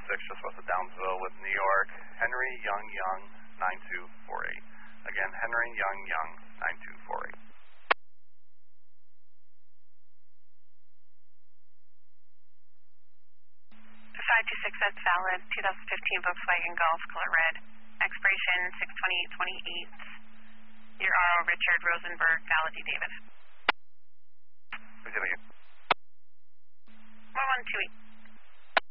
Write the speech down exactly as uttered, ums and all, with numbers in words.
six, just west of Downsville with New York, Henry Young Young, nine two four eight. Again, Henry Young Young, nine two four eight. five two six, that's valid. twenty fifteen Volkswagen Golf, color red. Expiration six twenty-eight twenty-eight. Your R O Richard Rosenberg, Validity David. Please again. one one two eight.